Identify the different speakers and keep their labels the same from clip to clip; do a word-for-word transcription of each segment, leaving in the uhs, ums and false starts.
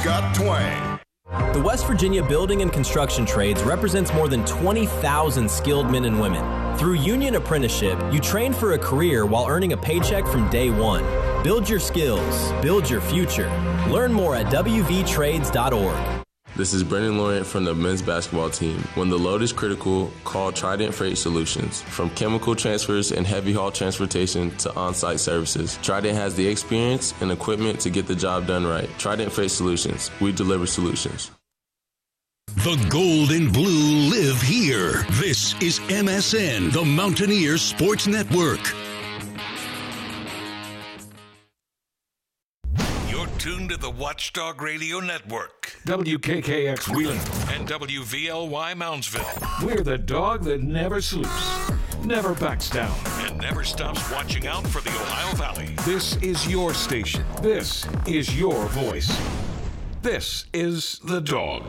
Speaker 1: Scott Twang.
Speaker 2: The West Virginia Building and Construction Trades represents more than twenty thousand skilled men and women. Through union apprenticeship, you train for a career while earning a paycheck from day one. Build your skills. Build your future. Learn more at w v trades dot org.
Speaker 3: This is Brendan Laurent from the men's basketball team. When the load is critical, call Trident Freight Solutions. From chemical transfers and heavy haul transportation to on-site services, Trident has the experience and equipment to get the job done right. Trident Freight Solutions. We deliver solutions.
Speaker 4: The gold and blue live here. This is M S N, the Mountaineer Sports Network.
Speaker 5: You're tuned to the Watchdog Radio Network.
Speaker 6: W K K X Wheeling.
Speaker 5: And W V L Y Moundsville.
Speaker 6: We're the dog that never sleeps, never backs down,
Speaker 5: and never stops watching out for the Ohio Valley.
Speaker 6: This is your station. This is your voice. This is The Dog.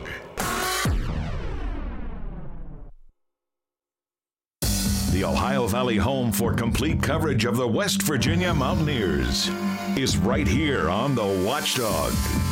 Speaker 6: The Ohio Valley home for complete coverage of the West Virginia Mountaineers is right here on the Watchdog.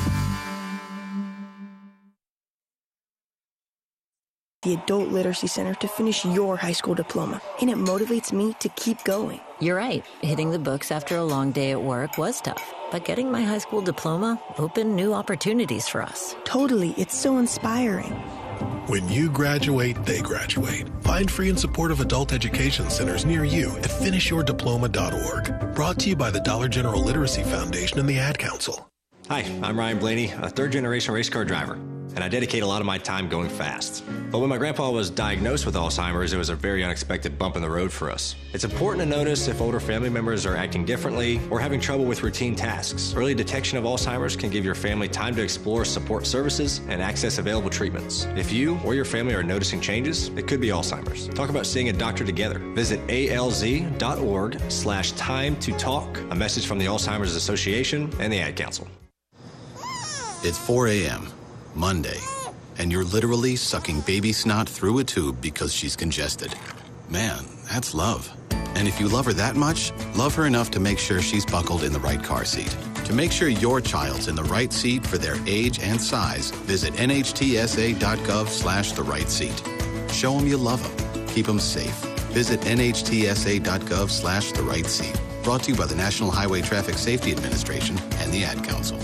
Speaker 7: The Adult Literacy Center to finish your high school diploma, and it motivates me to keep going.
Speaker 8: You're right. Hitting the books after a long day at work was tough, but getting my high school diploma opened new opportunities for us.
Speaker 7: Totally. It's so inspiring.
Speaker 9: When you graduate, they graduate. Find free and supportive adult education centers near you at finish your diploma dot org. Brought to you by the Dollar General Literacy Foundation and the Ad Council.
Speaker 10: Hi, I'm Ryan Blaney, a third-generation race car driver, and I dedicate a lot of my time going fast. But when my grandpa was diagnosed with Alzheimer's, it was a very unexpected bump in the road for us. It's important to notice if older family members are acting differently or having trouble with routine tasks. Early detection of Alzheimer's can give your family time to explore support services and access available treatments. If you or your family are noticing changes, it could be Alzheimer's. Talk about seeing a doctor together. Visit A L Z dot org slash time to talk. A message from the Alzheimer's Association and the Ad Council.
Speaker 11: It's four a.m., Monday, and you're literally sucking baby snot through a tube because she's congested. Man, that's love. And if you love her that much, love her enough to make sure she's buckled in the right car seat. To make sure your child's in the right seat for their age and size, visit N H T S A dot gov slash the right seat. Show them you love them. Keep them safe. Visit N H T S A dot gov slash the right seat. Brought to you by the National Highway Traffic Safety Administration and the Ad Council.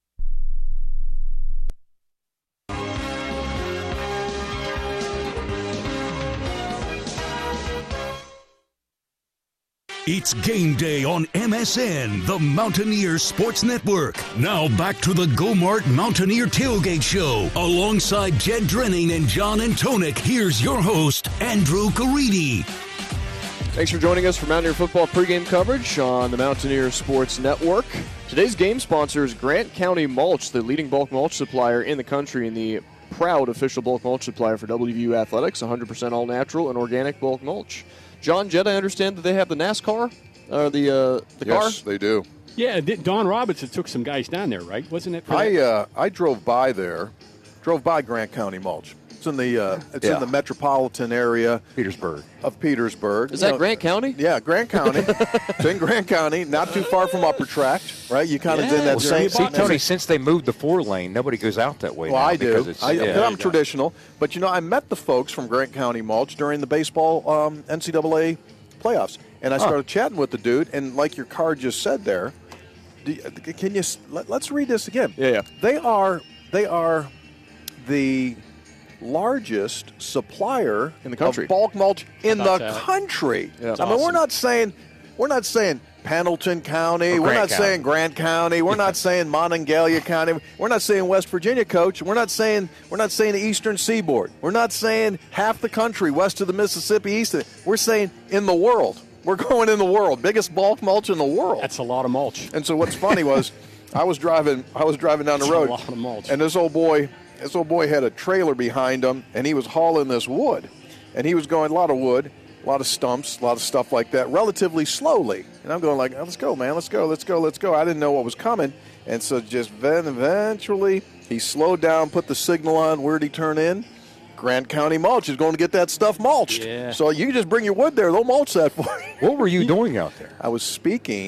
Speaker 4: It's game day on M S N, the Mountaineer Sports Network. Now back to the Go-Mart Mountaineer Tailgate Show. Alongside Jed Drenning and John Antonik, here's your host, Andrew Caridi.
Speaker 12: Thanks for joining us for Mountaineer football pregame coverage on the Mountaineer Sports Network. Today's game sponsor is Grant County Mulch, the leading bulk mulch supplier in the country and the proud official bulk mulch supplier for W V U Athletics, one hundred percent all-natural and organic bulk mulch. John, Jed, I understand that they have the NASCAR, or the uh, the car?
Speaker 13: Yes, they do.
Speaker 14: Yeah, Don Robinson took some guys down there, right? Wasn't it? For
Speaker 13: I uh, I drove by there, drove by Grant County Mulch. It's in the uh, it's
Speaker 15: yeah.
Speaker 13: in the metropolitan area,
Speaker 15: Petersburg.
Speaker 13: Of Petersburg.
Speaker 12: Is
Speaker 13: you
Speaker 12: that
Speaker 13: know,
Speaker 12: Grant County?
Speaker 13: Yeah, Grant County. It's in Grant County, not too far from Upper Tract, right? You kind of
Speaker 12: yeah.
Speaker 13: in that
Speaker 15: well,
Speaker 13: same.
Speaker 15: See, Tony, since they moved the four lane, nobody goes out that way.
Speaker 13: Well,
Speaker 15: now
Speaker 13: I do.
Speaker 15: It's,
Speaker 13: I,
Speaker 15: yeah.
Speaker 13: I'm traditional, but you know, I met the folks from Grant County Mulch during the baseball um, N C double A playoffs, and I started huh. chatting with the dude, and like your card just said there, do, can you let, let's read this again?
Speaker 12: Yeah, yeah.
Speaker 13: They are they are the largest supplier
Speaker 12: in the country
Speaker 13: of bulk mulch in the
Speaker 12: that?
Speaker 13: country.
Speaker 12: Yeah,
Speaker 13: I
Speaker 12: awesome.
Speaker 13: mean, we're not saying we're not saying Pendleton County. We're not
Speaker 15: County.
Speaker 13: saying Grant County. We're not saying Monongalia County. We're not saying West Virginia, Coach. We're not saying we're not saying the Eastern Seaboard. We're not saying half the country west of the Mississippi, east of it. We're saying in the world. We're going in the world. Biggest bulk mulch in the world.
Speaker 14: That's a lot of mulch.
Speaker 13: And so what's funny was I was driving I was driving down the
Speaker 14: That's
Speaker 13: road.
Speaker 14: a lot of mulch.
Speaker 13: And this old boy this old boy had a trailer behind him, and he was hauling this wood. And he was going a lot of wood, a lot of stumps, a lot of stuff like that, relatively slowly. And I'm going like, oh, let's go, man, let's go, let's go, let's go. I didn't know what was coming. And so just then eventually he slowed down, put the signal on. Where'd he turn in? Grant County Mulch is going to get that stuff mulched.
Speaker 14: Yeah.
Speaker 13: So you just bring your wood there. They'll mulch that for you.
Speaker 15: What were you doing out there?
Speaker 13: I was speaking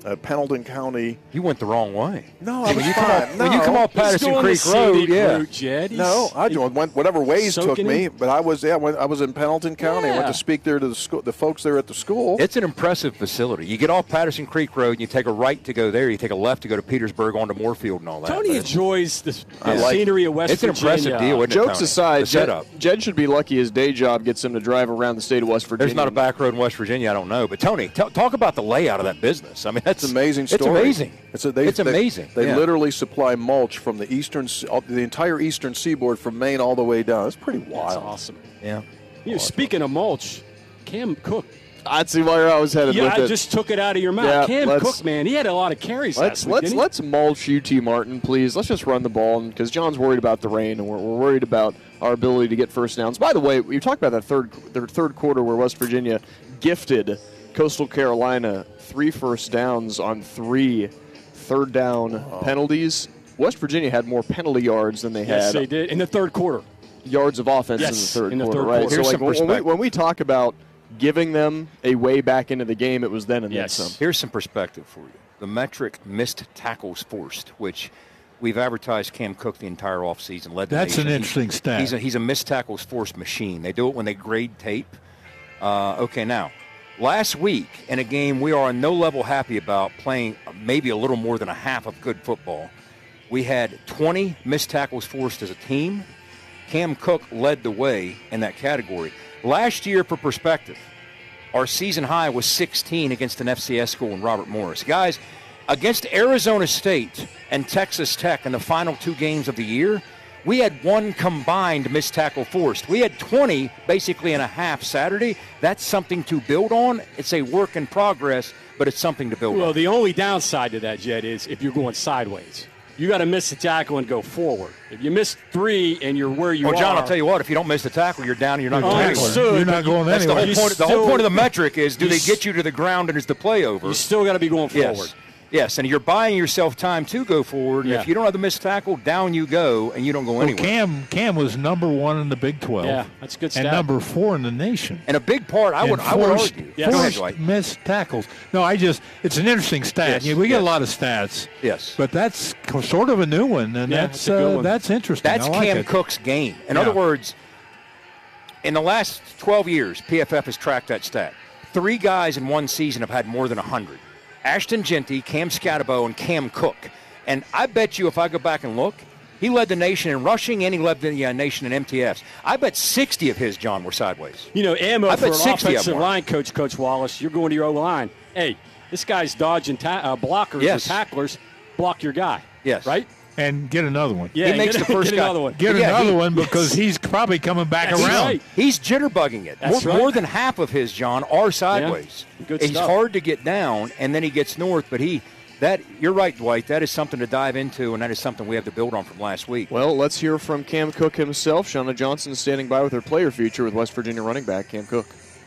Speaker 13: at Pendleton County.
Speaker 15: You went the wrong way.
Speaker 13: No, I was
Speaker 15: when you
Speaker 13: fine.
Speaker 15: Come off,
Speaker 13: no.
Speaker 15: When you come off Patterson Creek Road, yeah.
Speaker 14: Route, Jed.
Speaker 13: No, I went whatever ways took me,
Speaker 14: in.
Speaker 13: but I was yeah, I was in Pendleton County.
Speaker 14: Yeah.
Speaker 13: I went to speak there to the school, the folks there at the school.
Speaker 15: It's an impressive facility. You get off Patterson Creek Road and you take a right to go there. You take a left to go to Petersburg onto Moorfield and all that.
Speaker 14: Tony
Speaker 15: But
Speaker 14: enjoys the, the
Speaker 13: like
Speaker 14: scenery of West
Speaker 15: it's an
Speaker 14: Virginia.
Speaker 15: impressive deal, isn't it,
Speaker 12: Jokes
Speaker 15: Tony?
Speaker 12: aside,
Speaker 15: The
Speaker 12: Jed,
Speaker 15: setup.
Speaker 12: Jed should be lucky his day job gets him to drive around the state of West Virginia.
Speaker 15: There's not a back road in West Virginia, I don't know. But, Tony, t- talk about the layout of that business. I mean, that's
Speaker 13: It's an amazing story.
Speaker 15: It's amazing.
Speaker 13: It's, a, they,
Speaker 15: it's
Speaker 13: they,
Speaker 15: amazing.
Speaker 13: They
Speaker 15: yeah.
Speaker 13: literally supply mulch from the eastern, the entire eastern seaboard from Maine all the way down. It's pretty wild.
Speaker 14: That's awesome.
Speaker 15: Yeah.
Speaker 14: You know, speaking of mulch, Cam Cook.
Speaker 12: I'd see where I was headed
Speaker 14: Yeah,
Speaker 12: with
Speaker 14: I
Speaker 12: it.
Speaker 14: just took it out of your mouth.
Speaker 12: Yeah,
Speaker 14: Cam
Speaker 12: let's-
Speaker 14: Cook, man, he had a lot of carries
Speaker 12: Let's
Speaker 14: last week,
Speaker 12: let's
Speaker 14: didn't he?
Speaker 12: let's mulch U T Martin, please. Let's just run the ball because John's worried about the rain and we're, we're worried about our ability to get first downs. By the way, we talked about that third their third quarter where West Virginia gifted Coastal Carolina three first downs on three third down
Speaker 13: Oh.
Speaker 12: penalties. West Virginia had more penalty yards than they
Speaker 14: Yes,
Speaker 12: had
Speaker 14: they did in the third quarter.
Speaker 12: yards of offense
Speaker 14: Yes,
Speaker 12: in the third
Speaker 14: in the
Speaker 12: quarter,
Speaker 14: third
Speaker 12: right?
Speaker 14: quarter.
Speaker 12: So
Speaker 15: Here's
Speaker 12: like
Speaker 15: some
Speaker 12: when, when, we,
Speaker 15: perspective.
Speaker 12: when we talk about giving them a way back into the game, it was then and
Speaker 14: Yes.
Speaker 12: then some.
Speaker 15: Here's some perspective for you. The metric missed tackles forced, which we've advertised Cam Cook the entire offseason. Led the
Speaker 1: That's
Speaker 15: nation.
Speaker 1: an interesting
Speaker 15: He-
Speaker 1: stat.
Speaker 15: He's a, he's a missed tackles forced machine. They do it when they grade tape. Uh, okay, now, last week in a game we are on no level happy about, playing maybe a little more than a half of good football, we had twenty missed tackles forced as a team. Cam Cook led the way in that category. Last year, for perspective, our season high was sixteen against an F C S school in Robert Morris. Guys, against Arizona State and Texas Tech in the final two games of the year, we had one combined missed tackle forced. We had twenty basically in a half Saturday. That's something to build on. It's a work in progress, but it's something to build
Speaker 14: Well,
Speaker 15: on.
Speaker 14: the only downside to that, Jed, is if you're going sideways. You got to miss the tackle and go forward. If you miss three and you're where you
Speaker 15: well,
Speaker 14: are.
Speaker 15: John, I'll tell you what, if you don't miss the tackle, you're down and you're not
Speaker 14: Oh,
Speaker 15: going
Speaker 14: understood,
Speaker 15: anywhere.
Speaker 1: You're not going
Speaker 15: That's the
Speaker 1: anywhere.
Speaker 15: whole, point, the whole
Speaker 14: still-
Speaker 15: point of the metric is, do
Speaker 14: you
Speaker 15: they
Speaker 14: s-
Speaker 15: get you to the ground and is the play over?
Speaker 14: You still got to be going
Speaker 15: Yes.
Speaker 14: forward.
Speaker 15: Yes, and you're buying yourself time to go forward. And
Speaker 14: Yeah.
Speaker 15: if you don't have the missed tackle, down you go, and you don't go
Speaker 1: Well,
Speaker 15: anywhere.
Speaker 1: Cam Cam was number one in the Big twelve.
Speaker 14: Yeah, that's a good
Speaker 1: And
Speaker 14: stat.
Speaker 1: number four in the nation.
Speaker 15: And a big part, I would,
Speaker 1: And
Speaker 15: I would
Speaker 1: forced,
Speaker 15: argue.
Speaker 14: Yes.
Speaker 15: Go ahead,
Speaker 1: forced
Speaker 15: Dwight.
Speaker 1: missed tackles. No, I just, it's an interesting stat.
Speaker 15: Yes,
Speaker 1: Yeah, we get
Speaker 15: yes.
Speaker 1: a lot of stats.
Speaker 15: Yes.
Speaker 1: But that's co- sort of a new one, and
Speaker 14: Yeah,
Speaker 1: that's
Speaker 14: it's a good
Speaker 1: uh,
Speaker 14: one.
Speaker 1: that's interesting.
Speaker 15: That's
Speaker 1: I like
Speaker 15: Cam
Speaker 1: it.
Speaker 15: Cook's game. In
Speaker 1: Yeah.
Speaker 15: other words, in the last twelve years, P F F has tracked that stat. Three guys in one season have had more than one hundred. Ashton Genty, Cam Scatabo, and Cam Cook. And I bet you if I go back and look, he led the nation in rushing and he led the uh, nation in M T Fs. I bet sixty of his, John, were sideways.
Speaker 14: You know, ammo
Speaker 15: I
Speaker 14: for
Speaker 15: bet
Speaker 14: an
Speaker 15: sixty of
Speaker 14: offensive
Speaker 15: them were.
Speaker 14: line coach, Coach Wallace. You're going to your O-line. Hey, this guy's dodging ta- uh, blockers
Speaker 15: Yes.
Speaker 14: or tacklers. Block your guy.
Speaker 15: Yes.
Speaker 14: Right?
Speaker 1: And get another one.
Speaker 14: Yeah,
Speaker 15: He makes
Speaker 14: get,
Speaker 15: the first
Speaker 14: get
Speaker 15: guy-
Speaker 14: another one.
Speaker 1: Get
Speaker 15: Yeah,
Speaker 1: another
Speaker 15: he-
Speaker 1: one because he's probably coming back
Speaker 14: That's
Speaker 1: around.
Speaker 14: right.
Speaker 15: He's jitterbugging it.
Speaker 14: That's
Speaker 15: more,
Speaker 14: right.
Speaker 15: more than half of his, John, are sideways.
Speaker 14: Yeah, good
Speaker 15: He's
Speaker 14: stuff.
Speaker 15: hard to get down, and then he gets north. But he, that you're right, Dwight. That is something to dive into, and that is something we have to build on from last week.
Speaker 12: Well, let's hear from Cam Cook himself. Shauna Johnson is standing by with her player feature with West Virginia running back Cam Cook.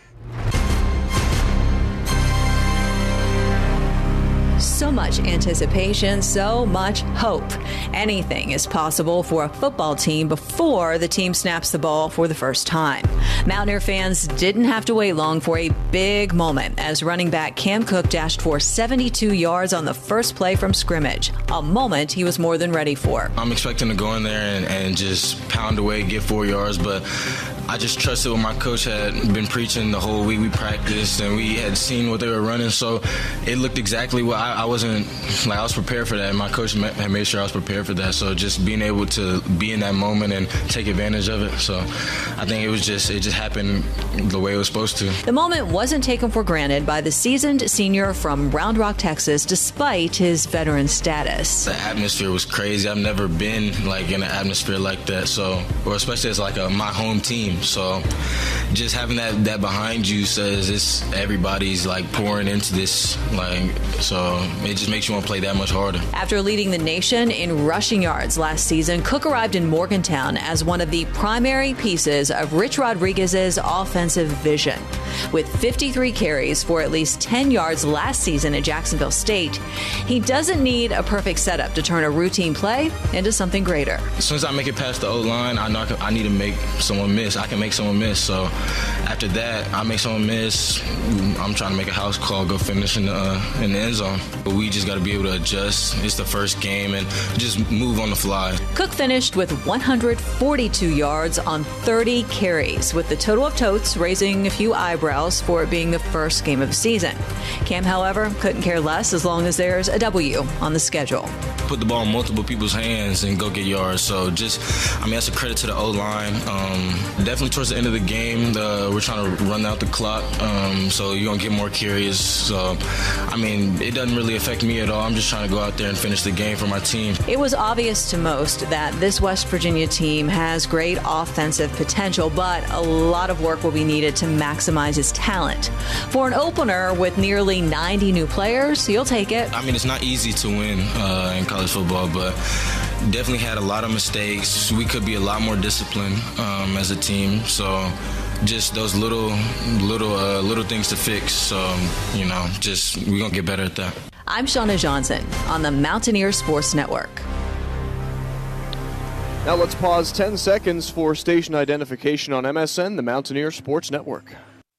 Speaker 16: So much anticipation, so much hope. Anything is possible for a football team before the team snaps the ball for the first time. Mountaineer fans didn't have to wait long for a big moment as running back Cam Cook dashed for seventy-two yards on the first play from scrimmage, a moment he was more than ready for.
Speaker 17: I'm expecting to go in there and, and just pound away, get four yards, but I just trusted what my coach had been preaching the whole week. We practiced and we had seen what they were running, so it looked exactly what I, I wasn't like. I was prepared for that, and my coach had made sure I was prepared for that. So just being able to be in that moment and take advantage of it. So I think it was just it just happened the way it was supposed to.
Speaker 16: The moment wasn't taken for granted by the seasoned senior from Round Rock, Texas, despite his veteran status.
Speaker 17: The atmosphere was crazy. I've never been like in an atmosphere like that. So, or especially as like a my home team. So, just having that that behind you says it's everybody's like pouring into this. Like, so it just makes you want to play that much harder.
Speaker 16: After leading the nation in rushing yards last season, Cook arrived in Morgantown as one of the primary pieces of Rich Rodriguez's offensive vision. With fifty-three carries for at least ten yards last season at Jacksonville State, he doesn't need a perfect setup to turn a routine play into something greater.
Speaker 17: As soon as I make it past the O-line, I know I, can, I need to make someone miss. I I can make someone miss. So after that, I make someone miss. I'm trying to make a house call, go finish in the, uh, in the end zone. But we just got to be able to adjust. It's the first game and just move on the fly.
Speaker 16: Cook finished with one hundred forty-two yards on thirty carries, with the total of totes raising a few eyebrows for it being the first game of the season. Cam, however, couldn't care less as long as there's a W on the schedule.
Speaker 17: Put the ball in multiple people's hands and go get yards. So just, I mean, that's a credit to the O-line. Um, definitely towards the end of the game, the, we're trying to run out the clock. Um, so you're going to get more carries. So, I mean, it doesn't really affect me at all. I'm just trying to go out there and finish the game for my team.
Speaker 16: It was obvious to most that this West Virginia team has great offensive potential, but a lot of work will be needed to maximize its talent. For an opener with nearly ninety new players, you'll take it.
Speaker 17: I mean, it's not easy to win uh, in college football, but definitely had a lot of mistakes. We could be a lot more disciplined um, as a team. So just those little, little, uh, little things to fix. So, you know, just we're going to get better at that.
Speaker 16: I'm Shauna Johnson on the Mountaineer Sports Network.
Speaker 12: Now let's pause ten seconds for station identification on M S N, the Mountaineer Sports Network.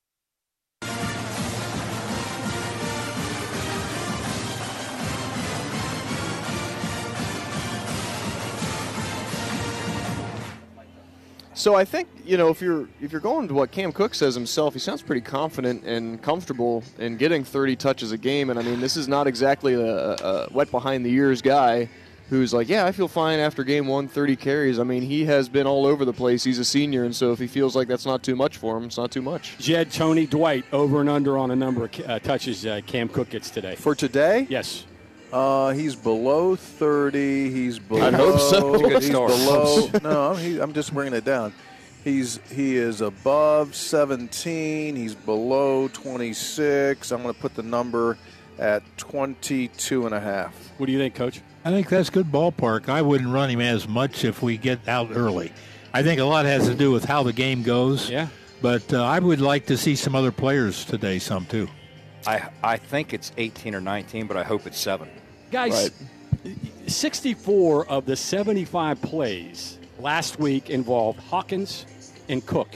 Speaker 12: So I think, you know, if you're if you're going to what Cam Cook says himself, he sounds pretty confident and comfortable in getting thirty touches a game. And I mean, this is not exactly a, a wet behind the ears guy who's like, yeah, I feel fine after game one, thirty carries. I mean, he has been all over the place. He's a senior, and so if he feels like that's not too much for him, it's not too much.
Speaker 14: Jed, Tony, Dwight, over and under on a number of uh, touches uh, Cam Cook gets today.
Speaker 13: For today?
Speaker 14: Yes.
Speaker 13: Uh, he's below thirty. He's below.
Speaker 12: I hope so.
Speaker 13: He's
Speaker 12: Good
Speaker 13: start. below. No, he, I'm just bringing it down. He's he is above seventeen. He's below twenty-six. I'm going to put the number at twenty-two and a half.
Speaker 14: What do you think, Coach?
Speaker 1: I think that's good ballpark. I wouldn't run him as much if we get out early. I think a lot has to do with how the game goes.
Speaker 14: Yeah.
Speaker 1: But uh, I would like to see some other players today, some too.
Speaker 15: I I think it's eighteen or nineteen, but I hope it's seven.
Speaker 14: Guys, right. sixty-four of the seventy-five plays last week involved Hawkins and Cook.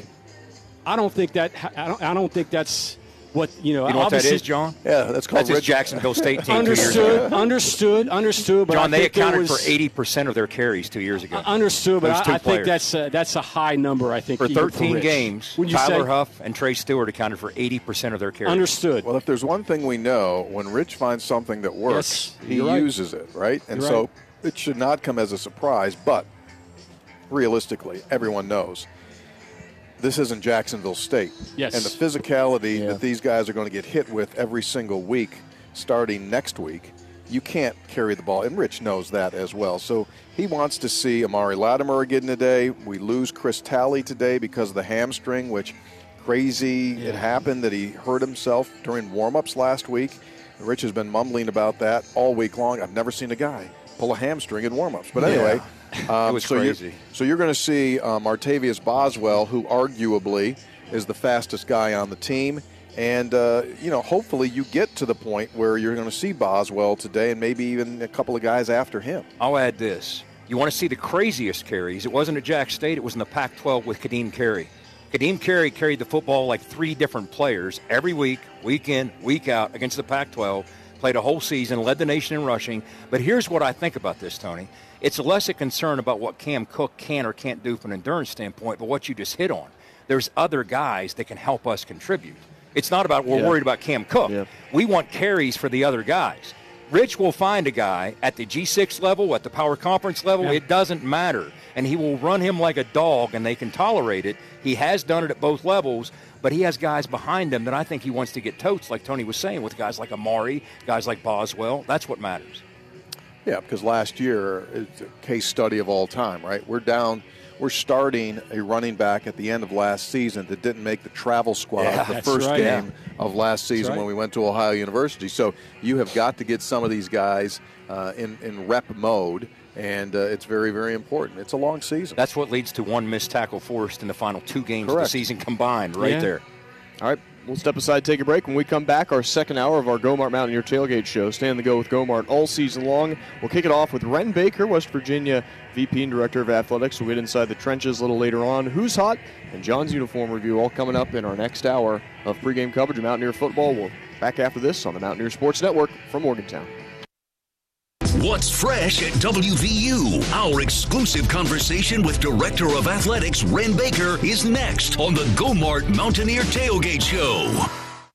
Speaker 14: I don't think that I don't I don't think that's what you know.
Speaker 15: You know what that is, John?
Speaker 13: Yeah, that's called
Speaker 15: that's his Jacksonville State team.
Speaker 14: Understood,
Speaker 15: two years ago.
Speaker 14: understood, understood. But
Speaker 15: John,
Speaker 14: I
Speaker 15: they
Speaker 14: think
Speaker 15: accounted
Speaker 14: was,
Speaker 15: for eighty percent of their carries two years ago.
Speaker 14: Understood, but
Speaker 15: Those two
Speaker 14: I, I think
Speaker 15: players.
Speaker 14: that's a, that's a high number. I think
Speaker 15: for thirteen
Speaker 14: for
Speaker 15: games,
Speaker 14: Would you
Speaker 15: Tyler
Speaker 14: say?
Speaker 15: Huff and Trey Stewart accounted for eighty percent of their carries.
Speaker 14: Understood.
Speaker 13: Well, if there's one thing we know, when Rich finds something that works,
Speaker 14: yes,
Speaker 13: he
Speaker 14: right.
Speaker 13: uses it, right? And
Speaker 14: you're
Speaker 13: so
Speaker 14: right.
Speaker 13: it should not come as a surprise, but realistically, everyone knows this isn't Jacksonville State.
Speaker 14: Yes.
Speaker 13: And the physicality
Speaker 14: Yeah.
Speaker 13: that these guys are going to get hit with every single week starting next week, you can't carry the ball. And Rich knows that as well. So he wants to see Amari Latimer again today. We lose Chris Talley today because of the hamstring, which crazy
Speaker 14: Yeah.
Speaker 13: it happened that he hurt himself during warm-ups last week. Rich has been mumbling about that all week long. I've never seen a guy pull a hamstring in warm-ups. But anyway,
Speaker 15: yeah.
Speaker 13: um,
Speaker 15: it was
Speaker 13: so
Speaker 15: crazy.
Speaker 13: You're, so you're going to see um, Martavius Boswell, who arguably is the fastest guy on the team. And, uh, you know, hopefully you get to the point where you're going to see Boswell today and maybe even a couple of guys after him.
Speaker 15: I'll add this. You want to see the craziest carries. It wasn't at Jack State. It was in the Pac twelve with Kadeem Carey. Kadeem Carey carried the football like three different players every week, week in, week out against the Pac twelve, played a whole season, led the nation in rushing. But here's what I think about this, Tony. It's less a concern about what Cam Cook can or can't do from an endurance standpoint, but what you just hit on. There's other guys that can help us contribute. It's not about we're
Speaker 12: Yeah.
Speaker 15: worried about Cam Cook.
Speaker 12: Yeah.
Speaker 15: We want carries for the other guys. Rich will find a guy at the G six level, at the power conference level.
Speaker 14: Yeah.
Speaker 15: It doesn't matter. And he will run him like a dog, and they can tolerate it. He has done it at both levels, but he has guys behind him that I think he wants to get totes, like Tony was saying, with guys like Amari, guys like Boswell. That's what matters.
Speaker 13: Yeah, because last year, it's a case study of all time, right? We're down, we're starting a running back at the end of last season that didn't make the travel squad
Speaker 15: Yeah,
Speaker 13: the
Speaker 15: that's
Speaker 13: first
Speaker 15: right,
Speaker 13: game of last season
Speaker 14: right.
Speaker 13: when we went to Ohio University. So you have got to get some of these guys uh, in, in rep mode, and uh, it's very, very important. It's a long season.
Speaker 15: That's what leads to one missed tackle forced in the final two games of
Speaker 13: Correct.
Speaker 15: the season combined right
Speaker 14: Yeah.
Speaker 15: there.
Speaker 12: All right, We'll step aside, take a break. When we come back, our second hour of our Go-Mart Mountaineer Tailgate Show. Stay on the go with Go-Mart all season long. We'll kick it off with Ren Baker, West Virginia V P and Director of Athletics. We'll get inside the trenches a little later on. Who's hot? And John's uniform review all coming up in our next hour of pregame coverage of Mountaineer football. We'll back after this on the Mountaineer Sports Network from Morgantown.
Speaker 4: What's fresh at W V U? Our exclusive conversation with Director of Athletics Ren Baker is next on the Go-Mart Mountaineer Tailgate Show.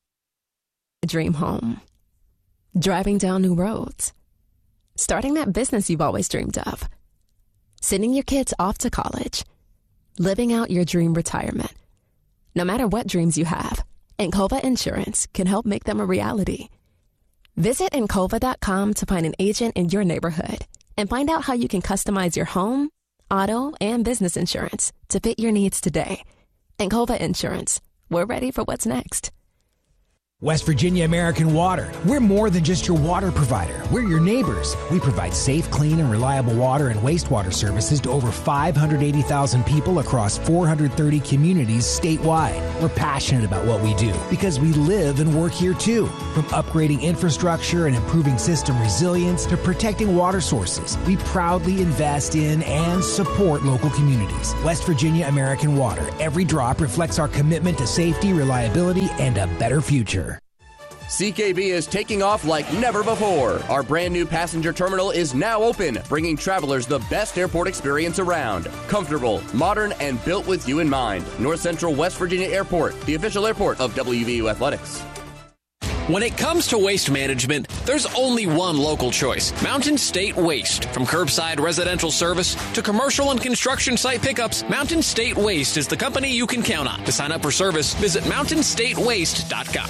Speaker 18: Dream home. Driving down new roads. Starting that business you've always dreamed of. Sending your kids off to college. Living out your dream retirement. No matter what dreams you have, Encova Insurance can help make them a reality. Visit Encova dot com to find an agent in your neighborhood and find out how you can customize your home, auto, and business insurance to fit your needs today. Encova Insurance. We're ready for what's next.
Speaker 19: West Virginia American Water. We're more than just your water provider. We're your neighbors. We provide safe, clean, and reliable water and wastewater services to over five hundred eighty thousand people across four hundred thirty communities statewide. We're passionate about what we do because we live and work here too. From upgrading infrastructure and improving system resilience to protecting water sources, we proudly invest in and support local communities. West Virginia American Water. Every drop reflects our commitment to safety, reliability, and a better future.
Speaker 20: C K B is taking off like never before. Our brand new passenger terminal is now open, bringing travelers the best airport experience around. Comfortable, modern, and built with you in mind. North Central West Virginia Airport, the official airport of W V U Athletics.
Speaker 21: When it comes to waste management, there's only one local choice. Mountain State Waste. From curbside residential service to commercial and construction site pickups, Mountain State Waste is the company you can count on. To sign up for service, visit mountain state waste dot com.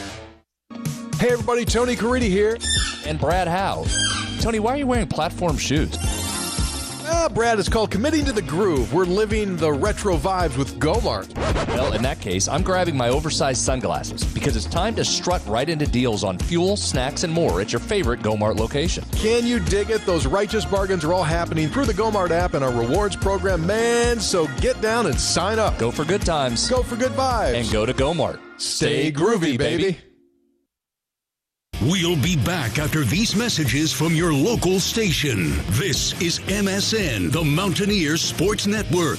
Speaker 22: Hey everybody, Tony Caridi here. And Brad Howe. Tony, why are you wearing platform shoes? Ah, Brad, it's called Committing to the Groove. We're living the retro vibes with Go-Mart. Well, in that case, I'm grabbing my oversized sunglasses because it's time to strut right into deals on fuel, snacks, and more at your favorite Go-Mart location. Can you dig it? Those righteous bargains are all happening through the Go-Mart app and our rewards program, man. So get down and sign up. Go for good times. Go for good vibes. And go to Go-Mart. Stay groovy, baby.
Speaker 4: We'll be back after these messages from your local station. This is M S N, the Mountaineer Sports Network.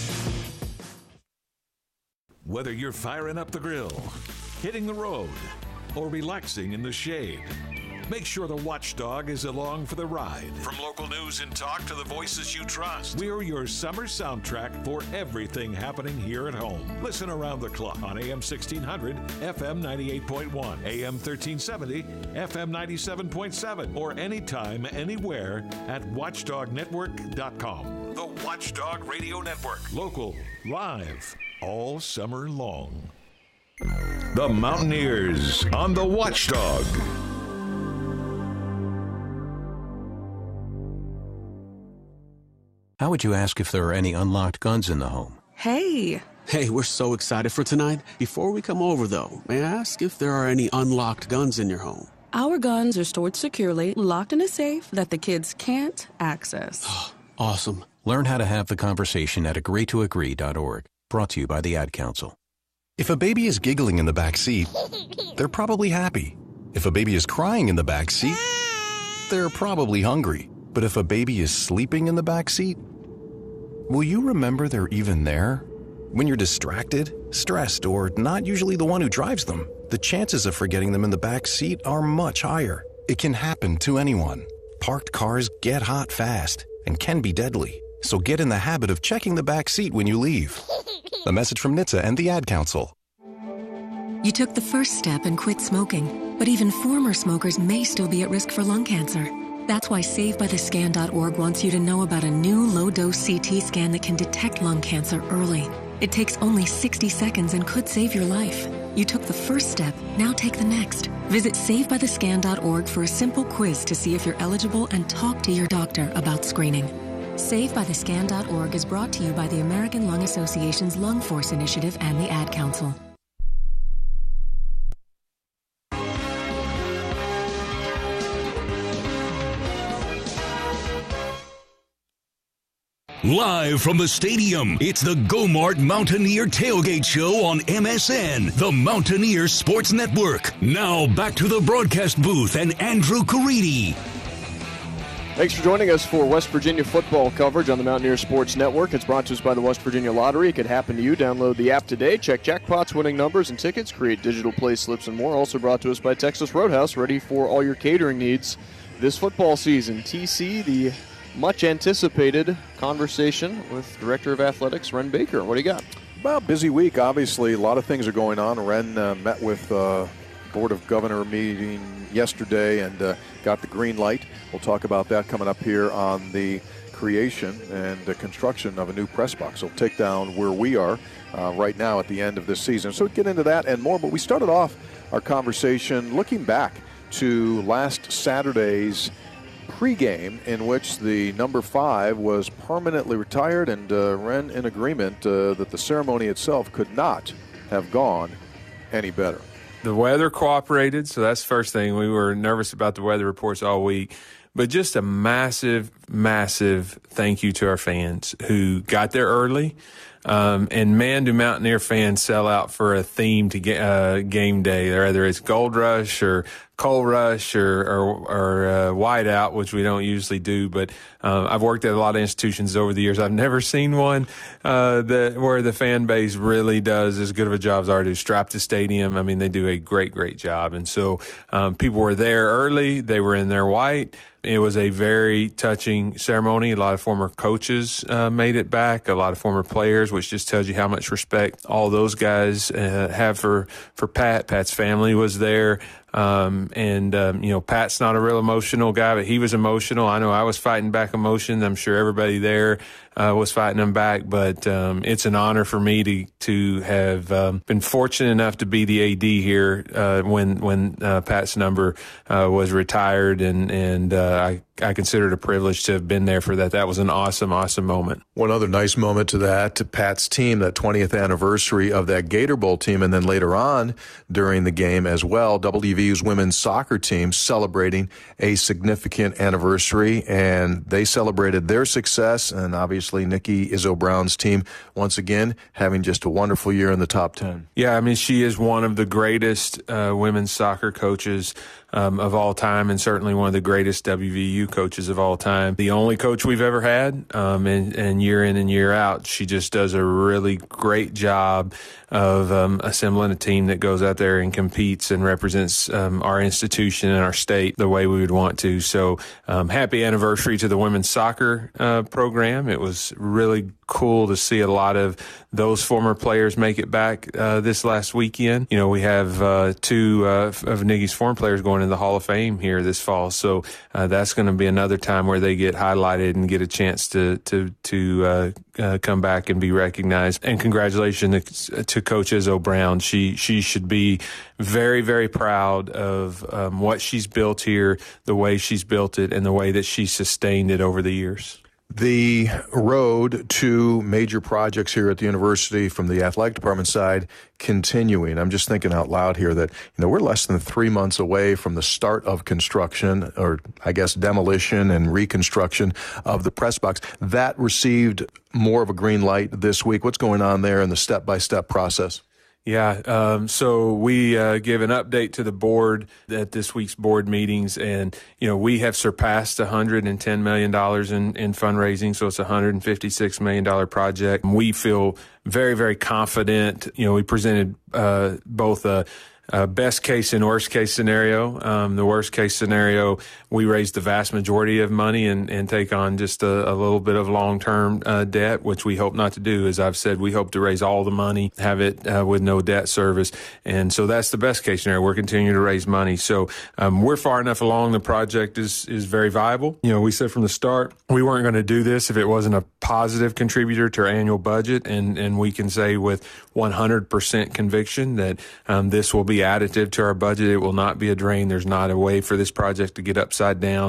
Speaker 6: Whether you're firing up the grill, hitting the road, or relaxing in the shade, make sure the Watchdog is along for the ride.
Speaker 5: From local news and talk to the voices you trust,
Speaker 6: we're your summer soundtrack for everything happening here at home. Listen around the clock on A M sixteen hundred, F M ninety-eight point one, A M thirteen seventy, F M ninety-seven point seven, or anytime, anywhere at watchdog network dot com.
Speaker 5: The Watchdog Radio Network.
Speaker 6: Local, live, all summer long. The Mountaineers on the Watchdog.
Speaker 23: How would you ask if there are any unlocked guns in the home?
Speaker 24: Hey.
Speaker 25: Hey, we're so excited for tonight. Before we come over, though, may I ask if there are any unlocked guns in your home?
Speaker 24: Our guns are stored securely, locked in a safe that the kids can't access.
Speaker 25: Awesome.
Speaker 23: Learn how to have the conversation at agree to agree dot org. Brought to you by the Ad Council.
Speaker 26: If a baby is giggling in the back seat, they're probably happy. If a baby is crying in the back seat, they're probably hungry. But if a baby is sleeping in the back seat, will you remember they're even there? When you're distracted, stressed, or not usually the one who drives them, the chances of forgetting them in the back seat are much higher. It can happen to anyone. Parked cars get hot fast and can be deadly. So get in the habit of checking the back seat when you leave. A message from N H T S A and the Ad Council.
Speaker 27: You took the first step and quit smoking, but even former smokers may still be at risk for lung cancer. That's why save by the scan dot org wants you to know about a new low-dose C T scan that can detect lung cancer early. It takes only sixty seconds and could save your life. You took the first step, now take the next. Visit save by the scan dot org for a simple quiz to see if you're eligible and talk to your doctor about screening. save by the scan dot org is brought to you by the American Lung Association's Lung Force Initiative and the Ad Council.
Speaker 4: Live from the stadium, it's the Go-Mart Mountaineer Tailgate Show on M S N, the Mountaineer Sports Network. Now back to the broadcast booth and Andrew Caridi.
Speaker 12: Thanks for joining us for West Virginia football coverage on the Mountaineer Sports Network. It's brought to us by the West Virginia Lottery. It could happen to you. Download the app today. Check jackpots, winning numbers, and tickets. Create digital play slips and more. Also brought to us by Texas Roadhouse, ready for all your catering needs this football season. T C, the much-anticipated conversation with Director of Athletics, Ren Baker. What do you got?
Speaker 13: Well, busy week, obviously. A lot of things are going on. Ren uh, met with uh, Board of Governor meeting yesterday and uh, got the green light. We'll talk about that coming up here on the creation and the construction of a new press box. We'll take down where we are uh, right now at the end of this season. So we'll get into that and more. But we started off our conversation looking back to last Saturday's pregame, in which the number five was permanently retired, and uh, Ren in agreement uh, that the ceremony itself could not have gone any better.
Speaker 2: The weather cooperated, so that's the first thing. We were nervous about the weather reports all week. But just a massive, massive thank you to our fans who got there early. Um, and man, do Mountaineer fans sell out for a theme to get, uh, game day, whether it's Gold Rush or Coal Rush or, or, or uh, Whiteout, which we don't usually do. But uh, I've worked at a lot of institutions over the years. I've never seen one uh, that where the fan base really does as good of a job as ours do. Strap the stadium. I mean, they do a great, great job. And so um, people were there early. They were in their white. It was a very touching ceremony. A lot of former coaches uh, made it back, a lot of former players, which just tells you how much respect all those guys uh, have for, for Pat. Pat's family was there. Um, and, um, you know, Pat's not a real emotional guy, but he was emotional. I know I was fighting back emotion. I'm sure everybody there uh, was fighting them back. But um, it's an honor for me to to have um, been fortunate enough to be the A D here uh, when when uh, Pat's number uh, was retired, and and uh, I. I consider it a privilege to have been there for that. That was an awesome, awesome moment.
Speaker 26: One other nice moment to that, to Pat's team, that twentieth anniversary of that Gator Bowl team, and then later on during the game as well, W V U's women's soccer team celebrating a significant anniversary, and they celebrated their success, and obviously Nikki Izzo Brown's team, once again, having just a wonderful year in the top ten.
Speaker 2: Yeah, I mean, she is one of the greatest uh, women's soccer coaches Um, of all time, and certainly one of the greatest W V U coaches of all time. The only coach we've ever had, um, and, and year in and year out, she just does a really great job of um, assembling a team that goes out there and competes and represents um, our institution and our state the way we would want to. So um, happy anniversary to the women's soccer uh, program. It was really cool to see a lot of those former players make it back uh, this last weekend. You know, we have uh, two uh, of Nikki's former players going in the Hall of Fame here this fall, so uh, that's going to be another time where they get highlighted and get a chance to to to uh, uh, come back and be recognized. And congratulations to Coach Izzo Brown. She she should be very, very proud of um, what she's built here, the way she's built it, and the way that she sustained it over the years.
Speaker 26: The road to major projects here at the university from the athletic department side continuing. I'm just thinking out loud here that, you know, we're less than three months away from the start of construction, or I guess demolition and reconstruction of the press box. That received more of a green light this week. What's going on there in the step-by-step process?
Speaker 2: Yeah, um, so we uh, give an update to the board at this week's board meetings, and, you know, we have surpassed one hundred ten million dollars in, in fundraising, so it's a one hundred fifty-six million dollars project. We feel very, very confident. You know, we presented uh, both a Uh, best case and worst case scenario. Um, the worst case scenario, we raise the vast majority of money and, and take on just a, a little bit of long-term uh, debt, which we hope not to do. As I've said, we hope to raise all the money, have it uh, with no debt service. And so that's the best case scenario. We're continuing to raise money. So um, we're far enough along. The project is, is very viable. You know, we said from the start we weren't going to do this if it wasn't a positive contributor to our annual budget. And, and we can say with one hundred percent conviction that um, this will be additive to our budget. It will not be a drain. There's not a way for this project to get upside down.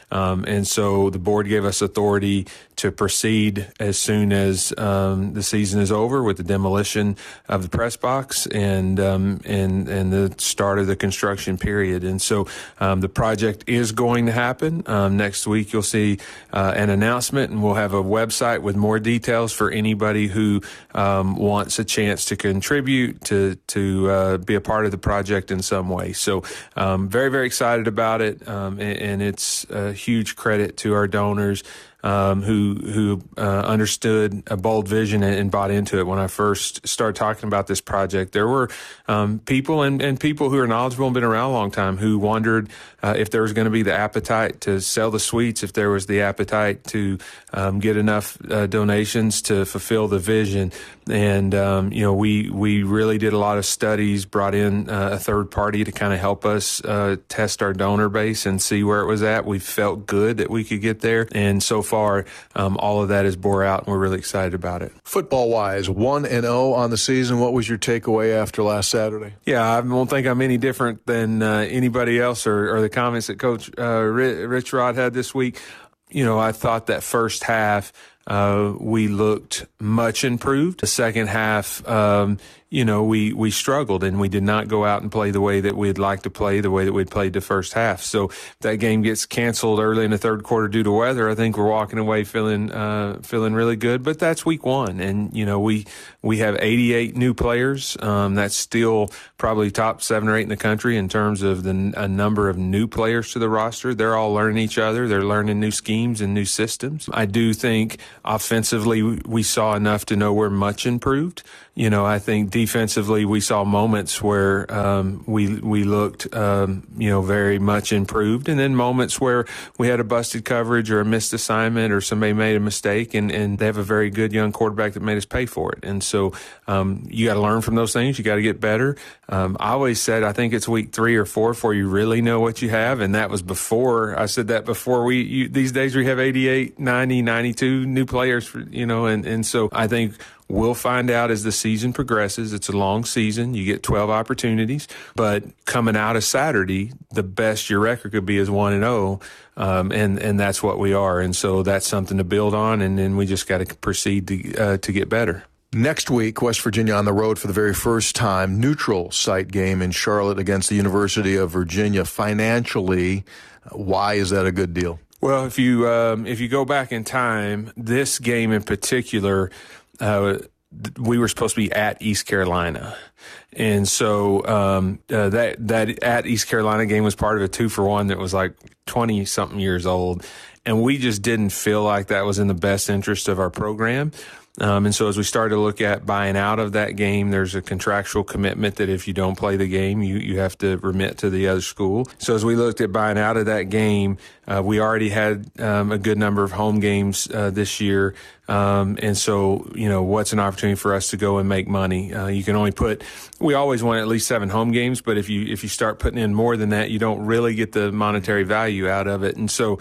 Speaker 2: Um, and so the board gave us authority to proceed as soon as um, the season is over with the demolition of the press box and um, and and the start of the construction period. And so um, the project is going to happen. Um, next week you'll see uh, an announcement, and we'll have a website with more details for anybody who um, wants a chance to contribute to to uh, be a part of the project in some way. So um, very very excited about it, um, and, and it's a huge credit to our donors. Um, who who uh, understood a bold vision and, and bought into it. When I first started talking about this project, there were um, people and, and people who are knowledgeable and been around a long time who wondered uh, if there was going to be the appetite to sell the suites, if there was the appetite to um, get enough uh, donations to fulfill the vision. And, um, you know, we, we really did a lot of studies, brought in uh, a third party to kind of help us uh, test our donor base and see where it was at. We felt good that we could get there. And so far, um, all of that is bore out, and we're really excited about it.
Speaker 22: Football-wise, one and oh on the season. What was your takeaway after last Saturday?
Speaker 2: Yeah, I don't think I'm any different than uh, anybody else or, or the comments that Coach uh, Rich Rod had this week. You know, I thought that first half uh, we looked much improved. The second half, um, you know, we, we struggled and we did not go out and play the way that we'd like to play, the way that we'd played the first half. So if that game gets canceled early in the third quarter due to weather, I think we're walking away feeling, uh, feeling really good. But that's week one. And, you know, we, we have eighty-eight new players. Um, that's still probably top seven or eight in the country in terms of the a number of new players to the roster. They're all learning each other. They're learning new schemes and new systems. I do think offensively we saw enough to know we're much improved. You know, I think defensively we saw moments where um, we we looked, um, you know, very much improved, and then moments where we had a busted coverage or a missed assignment or somebody made a mistake, and, and they have a very good young quarterback that made us pay for it. And so um, you got to learn from those things. You got to get better. Um, I always said I think it's week three or four before you really know what you have, and that was before. I said that before we you, these days we have eighty-eight, ninety, ninety-two new players, for, you know, and, and so I think we'll find out as the season progresses. It's a long season. You get twelve opportunities. But coming out of Saturday, the best your record could be is one and oh, um, and, and that's what we are. And so that's something to build on, and then we just got to proceed to, uh, to get better.
Speaker 22: Next week, West Virginia on the road for the very first time. Neutral site game in Charlotte against the University of Virginia. Financially, why is that a good deal?
Speaker 2: Well, if you um, if you go back in time, this game in particular, Uh, we were supposed to be at East Carolina. And so um, uh, that that at East Carolina game was part of a two for one that was like twenty-something years old. And we just didn't feel like that was in the best interest of our program. Um, and so as we started to look at buying out of that game, there's a contractual commitment that if you don't play the game, you, you have to remit to the other school. So as we looked at buying out of that game, uh, we already had um, a good number of home games uh, this year. Um, and so, you know, what's an opportunity for us to go and make money? Uh, you can only put, we always want at least seven home games, but if you, if you start putting in more than that, you don't really get the monetary value out of it. And so,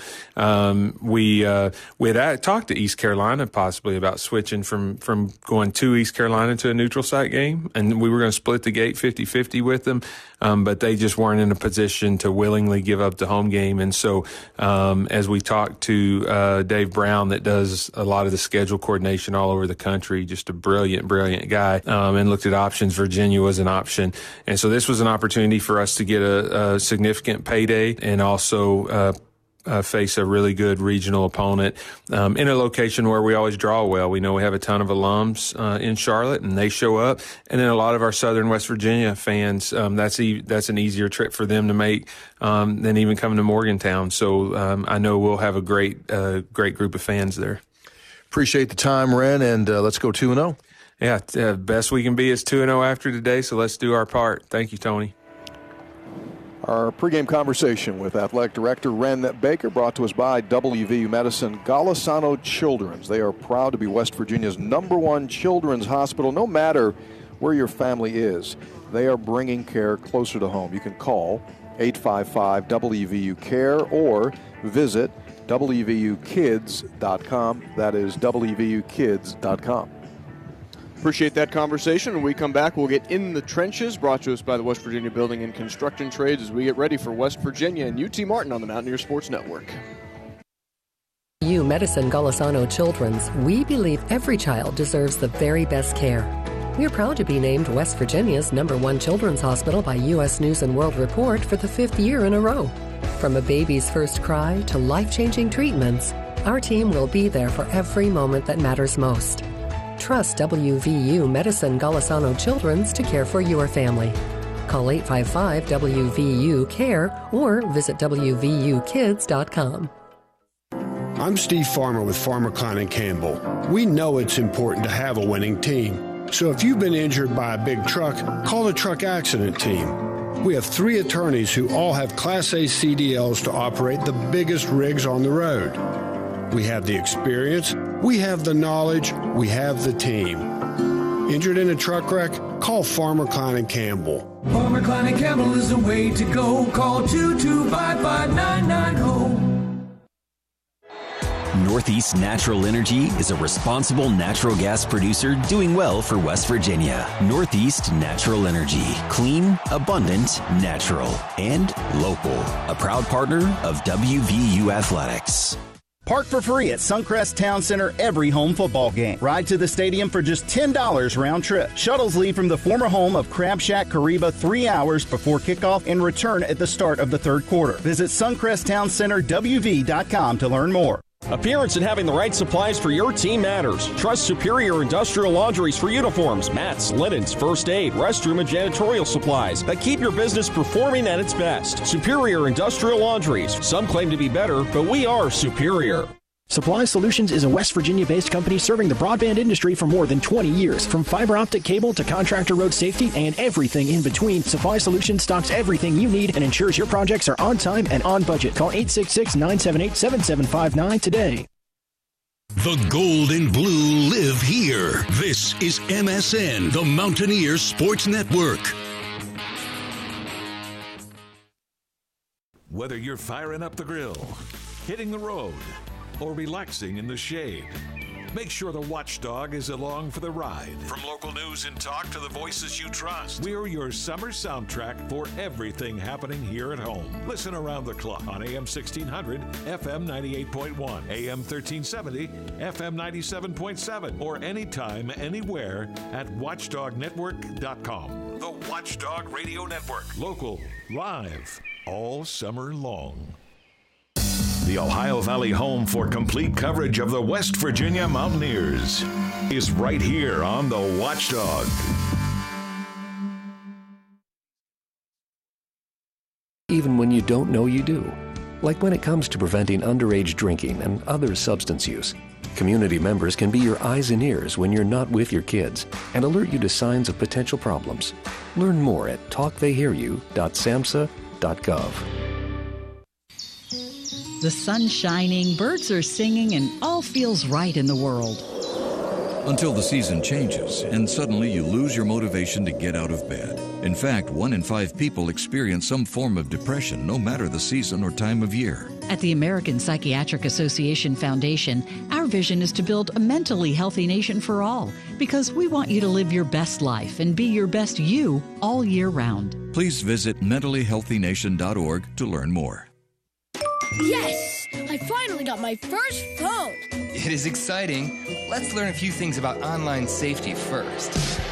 Speaker 2: um, we, uh, we had talked to East Carolina possibly about switching from, from going to East Carolina to a neutral site game. And we were going to split the gate fifty-fifty with them. Um, but they just weren't in a position to willingly give up the home game. And so, um, as we talked to, uh, Dave Brown that does a lot of the schedule coordination all over the country, just a brilliant, brilliant guy, um, and looked at options. Virginia was an option. And so this was an opportunity for us to get a, a significant payday and also, uh, Uh, face a really good regional opponent um, in a location where we always draw well. We know we have a ton of alums uh, in Charlotte, and they show up. And then a lot of our Southern West Virginia fans, um, that's e- that's an easier trip for them to make um, than even coming to Morgantown. So um, I know we'll have a great uh, great group of fans there.
Speaker 22: Appreciate the time, Ren, and uh, let's go two and oh.
Speaker 2: Yeah, uh, best we can be is two and oh after today, so let's do our part. Thank you, Tony.
Speaker 13: Our pregame conversation with Athletic Director Ren Baker, brought to us by W V U Medicine Golisano Children's. They are proud to be West Virginia's number one children's hospital, no matter where your family is. They are bringing care closer to home. You can call eight five five W V U care or visit W V U kids dot com. That is W V U kids dot com.
Speaker 12: Appreciate that conversation. When we come back, we'll get In the Trenches, brought to us by the West Virginia Building and Construction Trades as we get ready for West Virginia and U T Martin on the Mountaineer Sports Network.
Speaker 3: Medicine Golisano Children's, we believe every child deserves the very best care. We're proud to be named West Virginia's number one children's hospital by U S News and World Report for the fifth year in a row. From a baby's first cry to life-changing treatments, our team will be there for every moment that matters most. Trust W V U Medicine Golisano Children's to care for your family. Call eight five five W V U CARE or visit W V U kids dot com.
Speaker 7: I'm Steve Farmer with Farmer Klein and Campbell. We know it's important to have a winning team. So if you've been injured by a big truck, call the truck accident team. We have three attorneys who all have Class A C D Ls to operate the biggest rigs on the road. We have the experience, we have the knowledge, we have the team. Injured in a truck wreck? Call Farmer Klein and Campbell.
Speaker 8: Farmer Klein and Campbell is the way to go. Call two two five five nine nine zero.
Speaker 9: Northeast Natural Energy is a responsible natural gas producer doing well for West Virginia. Northeast Natural Energy. Clean, abundant, natural, and local. A proud partner of W V U Athletics.
Speaker 10: Park for free at Suncrest Town Center every home football game. Ride to the stadium for just ten dollars round trip. Shuttles leave from the former home of Crab Shack Kariba three hours before kickoff and return at the start of the third quarter. Visit Suncrest Town Center W V dot com to learn more.
Speaker 11: Appearance and having the right supplies for your team matters. Trust Superior Industrial Laundries for uniforms, mats, linens, first aid, restroom, and janitorial supplies that keep your business performing at its best. Superior Industrial Laundries. Some claim to be better, but we are superior.
Speaker 17: Supply Solutions is a West Virginia-based company serving the broadband industry for more than twenty years. From fiber optic cable to contractor road safety and everything in between, Supply Solutions stocks everything you need and ensures your projects are on time and on budget. Call eight six six, nine seven eight, seven seven five nine today.
Speaker 4: The gold and blue live here. This is M S N, the Mountaineer Sports Network.
Speaker 6: Whether you're firing up the grill, hitting the road, or relaxing in the shade, make sure the Watchdog is along for the ride. From local news and talk to the voices you trust, we're your summer soundtrack for everything happening here at home. Listen around the clock on A M sixteen hundred, F M ninety-eight point one, A M thirteen seventy, F M ninety-seven point seven, or anytime, anywhere at watchdog network dot com. The Watchdog Radio Network. Local, live, all summer long. The Ohio Valley home for complete coverage of the West Virginia Mountaineers is right here on the Watchdog.
Speaker 26: Even when you don't know you do. Like when it comes to preventing underage drinking and other substance use. Community members can be your eyes and ears when you're not with your kids and alert you to signs of potential problems. Learn more at talk they hear you dot samhsa dot gov.
Speaker 28: The sun's shining, birds are singing, and all feels right in the world.
Speaker 29: Until the season changes, and suddenly you lose your motivation to get out of bed. In fact, one in five people experience some form of depression, no matter the season or time of year.
Speaker 28: At the American Psychiatric Association Foundation, our vision is to build a mentally healthy nation for all, because we want you to live your best life and be your best you all year round.
Speaker 29: Please visit mentally healthy nation dot org to learn more.
Speaker 30: Yes! I finally got my first phone!
Speaker 31: It is exciting. Let's learn a few things about online safety first.